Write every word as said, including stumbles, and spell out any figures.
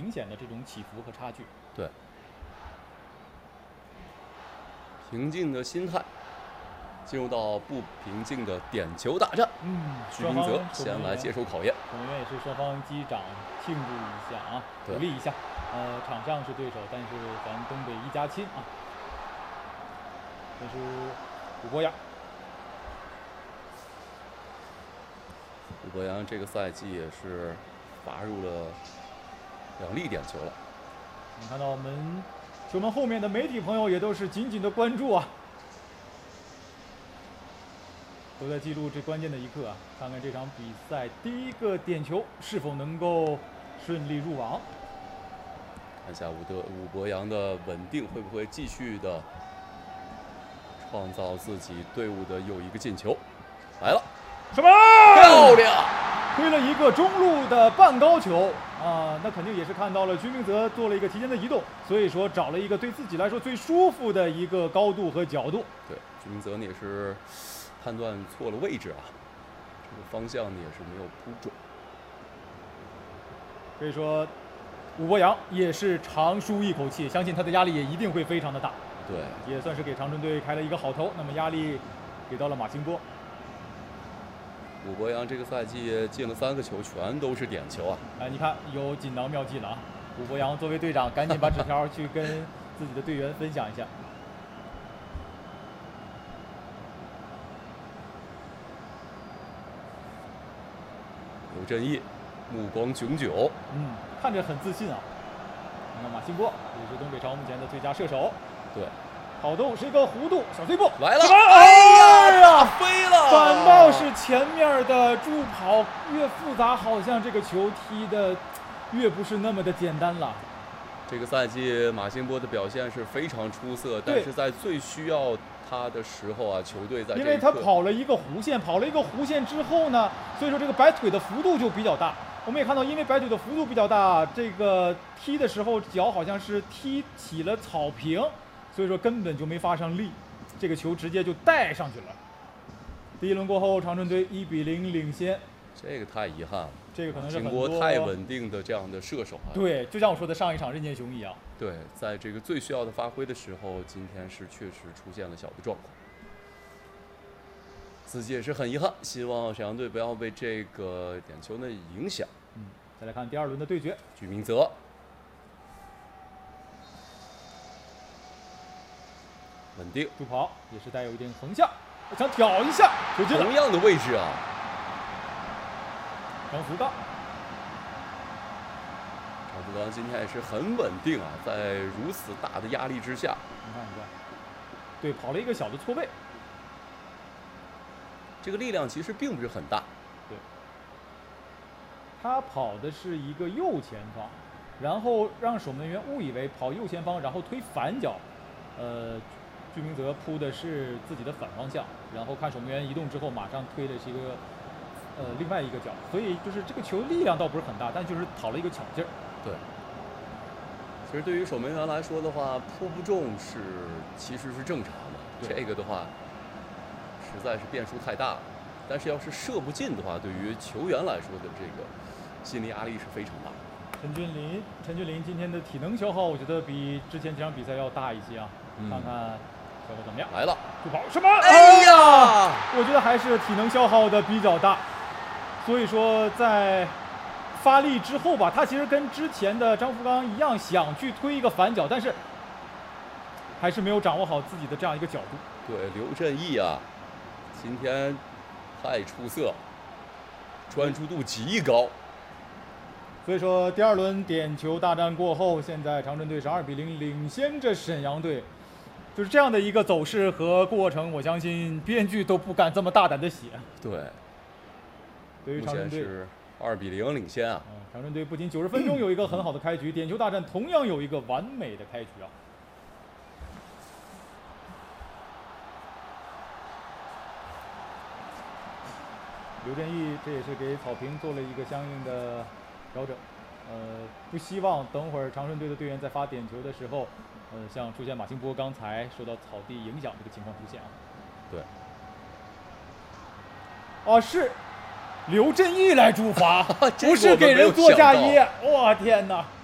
明显的这种起伏和差距。 对，平静的心态。进入到不平静的点球大战， 嗯， 徐明泽先来接受考验。 守门员也是双方击掌庆祝一下啊，鼓励一下。呃，场上是对手，但是咱东北一家亲啊。这是武博洋。 武博洋这个赛季也是罚入了两粒点球了。 我们看到我们球门后面的媒体朋友也都是紧紧的关注啊。都在记录这关键的一刻啊，看看这场比赛第一个点球是否能够顺利入网。 看一下武德武博洋的稳定会不会继续的创造自己队伍的又一个进球。来了， 什么？ 漂亮！ 推了一个中路的半高球啊，那肯定也是看到了居明泽做了一个提前的移动，所以说找了一个对自己来说最舒服的一个高度和角度。 对，居明泽呢也是。判断错了位置啊，这个方向呢也是没有扑准。 所以说，武博洋也是长舒一口气，相信他的压力也一定会非常的大。 对， 也算是给长春队开了一个好头。那么压力给到了马兴波。 武博洋这个赛季进了三个球，全都是点球啊！ 哎，你看有锦囊妙计了啊！武博洋作为队长，赶紧把纸条去跟自己的队员分享一下。 刘振义目光炯炯， 嗯，看着很自信啊。你看马兴波也是东北超目前的最佳射手。 对， 好动是一个弧度小碎步来了， 哎呀， 飞了！ 反倒是前面的助跑越复杂，好像这个球踢的越不是那么的简单了。 这个赛季马兴波的表现是非常出色，但是在最需要他的时候啊，球队在这因为他跑了一个弧线，跑了一个弧线之后呢，所以说这个摆腿的幅度就比较大。我们也看到，因为摆腿的幅度比较大，这个踢的时候脚好像是踢起了草坪，所以说根本就没发上力，这个球直接就带上去了。第一轮过后，长春队一比零领先。这个太遗憾了。 这个可能是很多太稳定的这样的射手啊。 对，就像我说的上一场任剑雄一样。 对，在这个最需要的发挥的时候，今天是确实出现了小的状况。自己也是很遗憾，希望沈阳队不要被这个点球的影响。 嗯，再来看第二轮的对决， 居明泽。稳定助跑也是带有一定横向，想挑一下，球进了。 同样的位置啊。 张福刚， 张福刚今天也是很稳定啊，在如此大的压力之下， 你看，你看，对，跑了一个小的错位， 这个力量其实并不是很大。 对，他跑的是一个右前方，然后让守门员误以为跑右前方，然后推反脚，呃。居明泽扑的是自己的反方向，然后看守门员移动之后，马上推的是一个呃另外一个脚，所以就是这个球力量倒不是很大，但就是讨了一个巧劲儿。 对，其实对于守门员来说的话，扑不中是其实是正常的，这个的话实在是变数太大了。但是要是射不进的话，对于球员来说的这个心理压力是非常大的。 陈俊霖，陈俊霖今天的体能消耗，我觉得比之前几场比赛要大一些啊， 嗯、 看看。效果怎么样？ 来了， 助跑什么？ 哎呀， 我觉得还是体能消耗的比较大，所以说在发力之后吧，他其实跟之前的张福刚一样，想去推一个反脚，但是还是没有掌握好自己的这样一个角度。 对，刘振义啊，今天太出色，专注度极高。 所以说第二轮点球大战过后，现在长春队是二比零领先着沈阳队。就是这样的一个走势和过程，我相信编剧都不敢这么大胆的写。 对， 对于长春队是二比零领先啊。 嗯，长春队不仅九十分钟有一个很好的开局，点球大战同样有一个完美的开局啊。刘振义这也是给草坪做了一个相应的调整，呃，不希望等会儿长春队的队员在发点球的时候。呃，像出现马兴波刚才受到草地影响这个情况出现啊。 对。 哦，是刘振义来主罚，不是给人做嫁衣。哇、哦、天哪！